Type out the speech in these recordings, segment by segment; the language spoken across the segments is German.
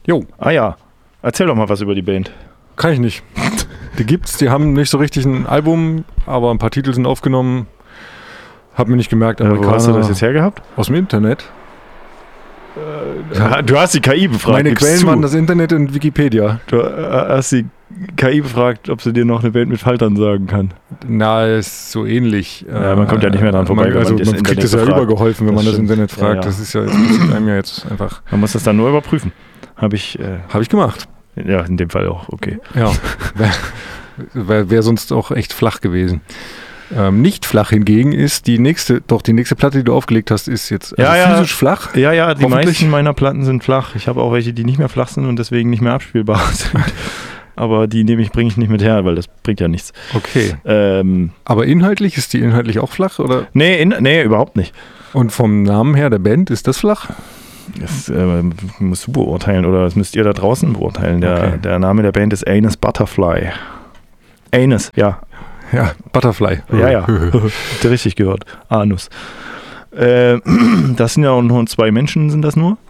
Jo. Ah ja, erzähl doch mal was über die Band. Kann ich nicht. Die gibt's, die haben nicht so richtig ein Album, aber ein paar Titel sind aufgenommen. Hab mir nicht gemerkt, Wo hast du das jetzt hergehabt? Aus dem Internet. Du hast die KI befragt. Meine Quellen waren das Internet und Wikipedia. Du hast die KI befragt, ob sie dir noch eine Band mit Faltern sagen kann. Na, ist so ähnlich. Ja, man kommt ja nicht mehr dran vorbei. Man kriegt es ja übergeholfen, wenn man das Internet fragt. Ja. Das ist ja jetzt einem ja jetzt einfach. Man muss das dann nur überprüfen. Habe ich gemacht. Ja, in dem Fall auch, okay. Ja. Wäre sonst auch echt flach gewesen. Nicht flach hingegen ist die nächste Platte, die du aufgelegt hast, ist jetzt physisch flach. Ja, die meisten meiner Platten sind flach. Ich habe auch welche, die nicht mehr flach sind und deswegen nicht mehr abspielbar sind. Aber die bringe ich nicht mit her, weil das bringt ja nichts. Okay. Aber ist die inhaltlich auch flach? Oder? Nee, überhaupt nicht. Und vom Namen her der Band, ist das flach? Das musst du beurteilen oder das müsst ihr da draußen beurteilen. Der Name der Band ist Anus Butterfly. Anus, ja. Ja, Butterfly. Ja. Habt ihr richtig gehört. Anus. Das sind ja auch nur 2 Menschen, sind das nur.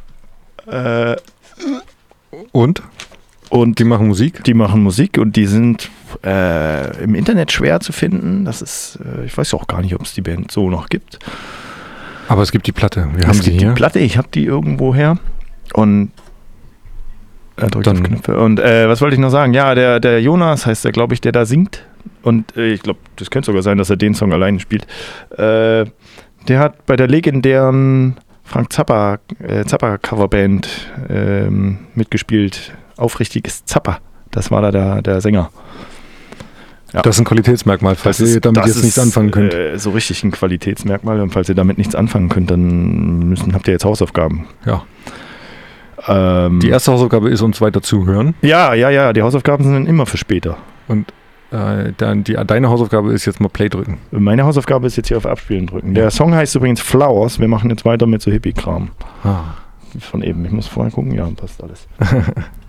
Und die machen Musik? Die machen Musik und die sind im Internet schwer zu finden. Das ist, ich weiß auch gar nicht, ob es die Band so noch gibt. Aber es gibt die Platte. Wir haben es gibt hier. Die Platte, ich habe die irgendwo her. Und drückt auf Knöpfe. Und was wollte ich noch sagen? Ja, der Jonas heißt der, glaube ich, der da singt. Und ich glaube, das könnte sogar sein, dass er den Song alleine spielt. Der hat bei der legendären Frank Zappa Coverband mitgespielt. Aufrichtiges Zappa. Das war da der Sänger. Ja. Das ist ein Qualitätsmerkmal, falls ihr damit jetzt nichts anfangen könnt. So richtig ein Qualitätsmerkmal. Und falls ihr damit nichts anfangen könnt, dann habt ihr jetzt Hausaufgaben. Ja. Die erste Hausaufgabe ist, uns weiter zuhören. Ja. Die Hausaufgaben sind immer für später. Und deine Hausaufgabe ist jetzt mal Play drücken. Meine Hausaufgabe ist jetzt hier auf Abspielen drücken. Der Song heißt übrigens Flowers. Wir machen jetzt weiter mit so Hippie-Kram. Von eben. Ich muss vorher gucken. Ja, passt alles.